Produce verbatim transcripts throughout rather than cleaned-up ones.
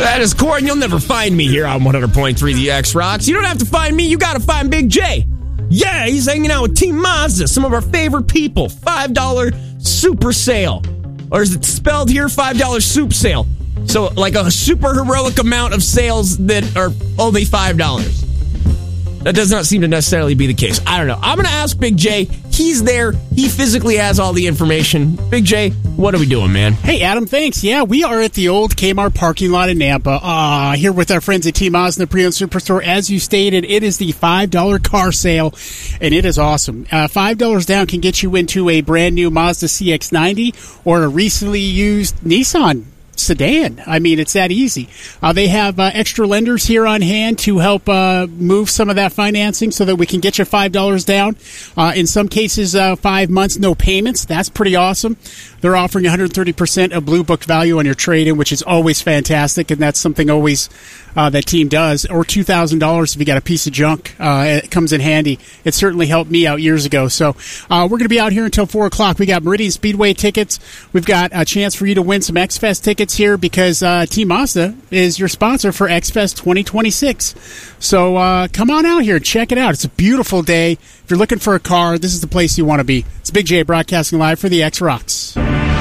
That is Corn. You'll never find me here on one hundred point three The X Rocks. You don't have to find me. You got to find Big J. Yeah, he's hanging out with Team Mazda, some of our favorite people. five dollars super sale. Or is it spelled here? five dollars soup sale. So like a super heroic amount of sales that are only five dollars. That does not seem to necessarily be the case. I don't know. I'm going to ask Big J. He's there. He physically has all the information. Big J, what are we doing, man? Hey, Adam, thanks. Yeah, we are at the old Kmart parking lot in Nampa. Uh, here with our friends at Team Mazda Pre-Owned Superstore. As you stated, it is the five dollars car sale, and it is awesome. Uh, five dollars down can get you into a brand new Mazda C X ninety or a recently used Nissan sedan. I mean, it's that easy. Uh, they have uh, extra lenders here on hand to help uh, move some of that financing so that we can get you five dollars down. Uh, in some cases, uh, five months, no payments. That's pretty awesome. They're offering one hundred thirty percent of Blue Book value on your trade-in, which is always fantastic, and that's something always uh, that team does. Or two thousand dollars if you got a piece of junk. Uh, it comes in handy. It certainly helped me out years ago. So uh, we're going to be out here until four o'clock. We got Meridian Speedway tickets. We've got a chance for you to win some X-Fest tickets here because uh, Team Mazda is your sponsor for X-Fest twenty twenty-six. So uh, come on out here and check it out. It's a beautiful day. If you're looking for a car, this is the place you want to be. It's Big J broadcasting live for the X Rocks.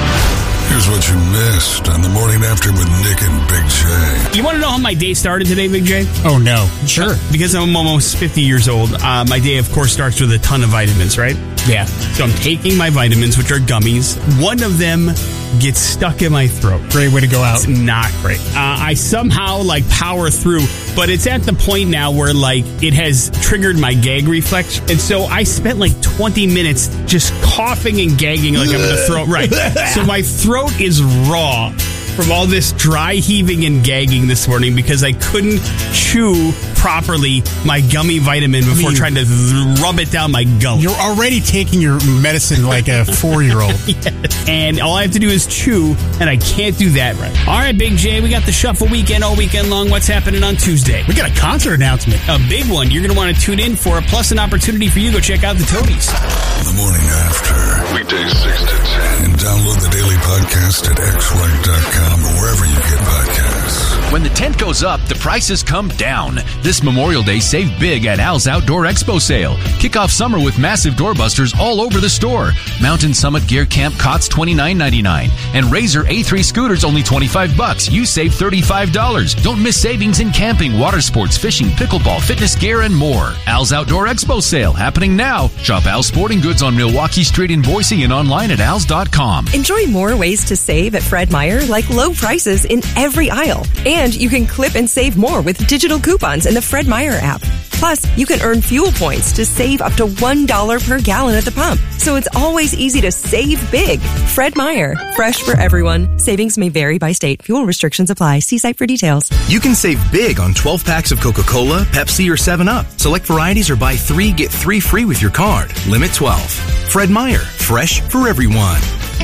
Here's what you missed on the morning after with Nick and Big J. You want to know how my day started today, Big J? Oh, no. Sure. Because I'm almost fifty years old, uh, my day, of course, starts with a ton of vitamins, right? Yeah. So I'm taking my vitamins, which are gummies. One of them gets stuck in my throat. Great way to go out. It's not great. Uh, I somehow, like, power through, but it's at the point now where, like, it has triggered my gag reflex. And so I spent, like, twenty minutes just coughing and gagging like I'm going to throw. Right. So my throat is raw from all this dry heaving and gagging this morning because I couldn't chew properly my gummy vitamin before I mean, trying to th- rub it down my gullet. You're already taking your medicine like a four-year-old. Yes. And all I have to do is chew, and I can't do that right. All right, Big J, we got the Shuffle Weekend all weekend long. What's happening on Tuesday? We got a concert announcement. A big one you're going to want to tune in for, plus an opportunity for you to go check out the Toadies. The morning after, weekdays six to ten. And download the daily podcast at x rock dot com or wherever you get podcasts. When the tent goes up, the prices come down. This Memorial Day, save big at Al's Outdoor Expo Sale. Kick off summer with massive doorbusters all over the store. Mountain Summit Gear Camp cots twenty-nine ninety-nine, and Razor A three scooters only twenty-five bucks. You save thirty-five dollars. Don't miss savings in camping, water sports, fishing, pickleball, fitness gear, and more. Al's Outdoor Expo Sale happening now. Shop Al's Sporting Goods on Milwaukee Street in Boise and online at als dot com. Enjoy more ways to save at Fred Meyer, like low prices in every aisle. And you can clip and save more with digital coupons in the Fred Meyer app. Plus, you can earn fuel points to save up to one dollar per gallon at the pump. So it's always easy to save big. Fred Meyer, fresh for everyone. Savings may vary by state. Fuel restrictions apply. See site for details. You can save big on twelve packs of Coca-Cola, Pepsi, or seven up. Select varieties or buy three, get three free with your card. Limit twelve. Fred Meyer, fresh for everyone.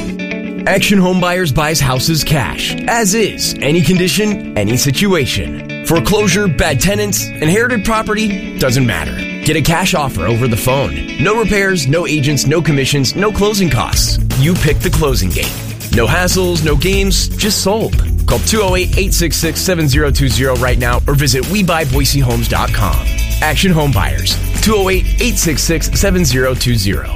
Action Home Buyers buys houses cash. As is. Any condition, any situation. Foreclosure, bad tenants, inherited property, doesn't matter. Get a cash offer over the phone. No repairs, no agents, no commissions, no closing costs. You pick the closing date. No hassles, no games, just sold. Call two oh eight, eight six six, seven oh two oh right now or visit we buy boise homes dot com. Action Home Buyers, two oh eight, eight six six, seven oh two oh.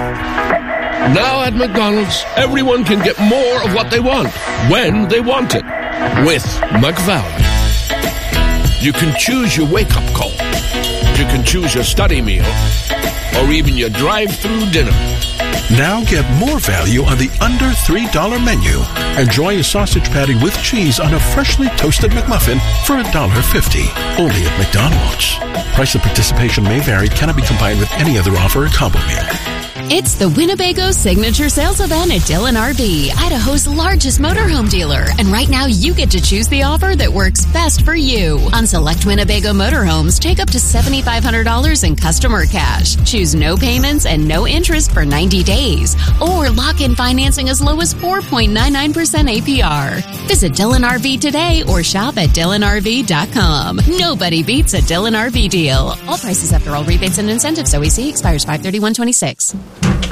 Now at McDonald's, everyone can get more of what they want, when they want it, with McValue. You can choose your wake-up call. You can choose your study meal, or even your drive-through dinner. Now get more value on the under three dollar menu. Enjoy a sausage patty with cheese on a freshly toasted McMuffin for one dollar fifty. Only at McDonald's. Price of participation may vary. Cannot be combined with any other offer or combo meal. It's the Winnebago Signature Sales Event at Dillon R V, Idaho's largest motorhome dealer. And right now, you get to choose the offer that works best for you. On select Winnebago motorhomes, take up to seven thousand five hundred dollars in customer cash. Choose no payments and no interest for ninety days. Or lock in financing as low as four point nine nine percent A P R. Visit Dillon R V today or shop at dillon r v dot com. Nobody beats a Dillon R V deal. All prices after all rebates and incentives. O E C expires five thirty-one twenty-six.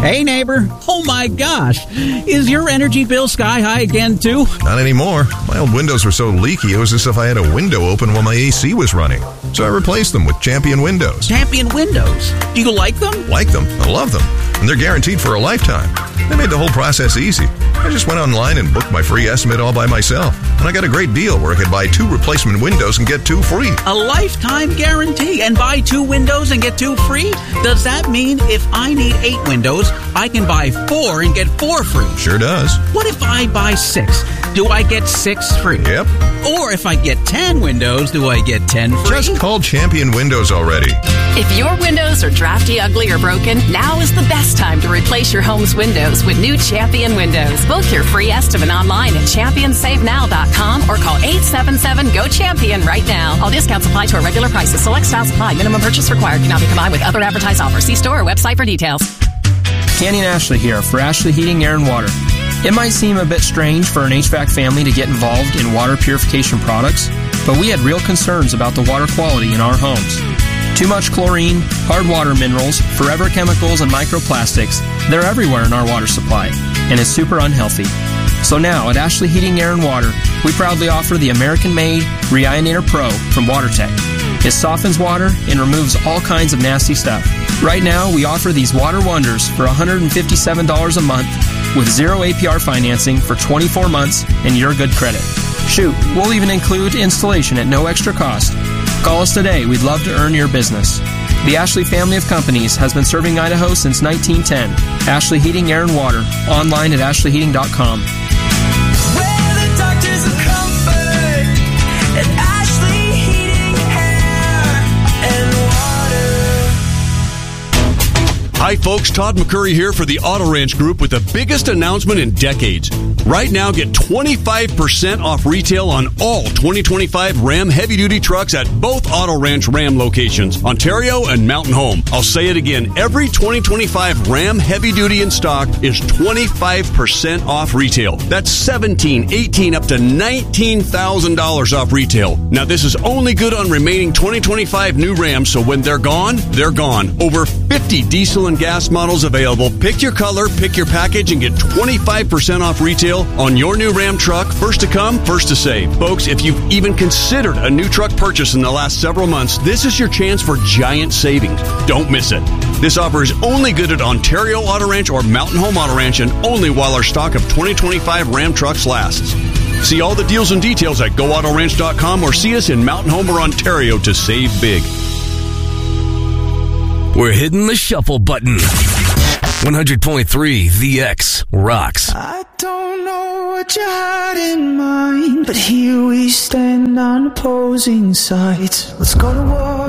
Hey, neighbor. Oh, my gosh. Is your energy bill sky high again, too? Not anymore. My old windows were so leaky, it was as if I had a window open while my A C was running. So I replaced them with Champion Windows. Champion Windows? Do you like them? Like them. I love them. And they're guaranteed for a lifetime. They made the whole process easy. I just went online and booked my free estimate all by myself. And I got a great deal where I could buy two replacement windows and get two free. A lifetime guarantee and buy two windows and get two free? Does that mean if I need eight windows, I can buy four and get four free? Sure does. What if I buy six? Do I get six free? Yep. Or if I get ten windows, do I get ten free? Just call Champion Windows already. If your windows are drafty, ugly, or broken, now is the best time to replace your home's windows with new Champion Windows. Book your free estimate online at champion save now dot com or call eight seven seven, G O CHAMPION right now. All discounts apply to our regular prices. Select styles apply. Minimum purchase required. Cannot be combined with other advertised offers. See store or website for details. Kenny and Ashley here for Ashley Heating, Air, and Water. It might seem a bit strange for an H V A C family to get involved in water purification products, but we had real concerns about the water quality in our homes. Too much chlorine, hard water minerals, forever chemicals, and microplastics, they're everywhere in our water supply, and it's super unhealthy. So now, at Ashley Heating, Air, and Water, we proudly offer the American-made Reionator Pro from WaterTech. It softens water and removes all kinds of nasty stuff. Right now, we offer these water wonders for one hundred fifty-seven dollars a month with zero A P R financing for twenty-four months and your good credit. Shoot, we'll even include installation at no extra cost. Call us today. We'd love to earn your business. The Ashley family of companies has been serving Idaho since nineteen ten. Ashley Heating, Air, and Water. Online at ashley heating dot com. Where the doctors of comfort at Ashley Heating, Air, and Water. Hi folks, Todd McCurry here for the Auto Ranch Group with the biggest announcement in decades. Right now, get twenty-five percent off retail on all twenty twenty-five Ram heavy-duty trucks at both Auto Ranch Ram locations, Ontario and Mountain Home. I'll say it again, every twenty twenty-five Ram heavy-duty in stock is twenty-five percent off retail. That's seventeen, eighteen, up to nineteen thousand dollars off retail. Now, this is only good on remaining twenty twenty-five new Rams, so when they're gone, they're gone. Over fifty diesel and gas models available. Pick your color, pick your package, and get twenty-five percent off retail on your new Ram truck. First to come, first to save. Folks, if you've even considered a new truck purchase in the last several months, this is your chance for giant savings. Don't miss it. This offer is only good at Ontario Auto Ranch or Mountain Home Auto Ranch and only while our stock of twenty twenty-five Ram trucks lasts. See all the deals and details at go auto ranch dot com or see us in Mountain Home or Ontario to save big. We're hitting the shuffle button. one hundred point three The X rocks. I don't know what you had in mind, but here we stand on opposing sides. Let's go to war.